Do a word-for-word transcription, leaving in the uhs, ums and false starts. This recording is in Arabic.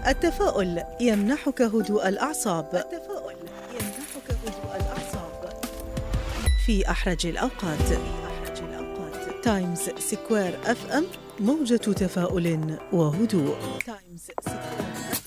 التفاؤل يمنحك هدوء الأعصاب. التفاؤل يمنحك هدوء الأعصاب في أحرج الأوقات. في أحرج الأوقات. تايمز سكوير أف أم، موجة تفاؤل وهدوء. تايمز سكوير أف أم.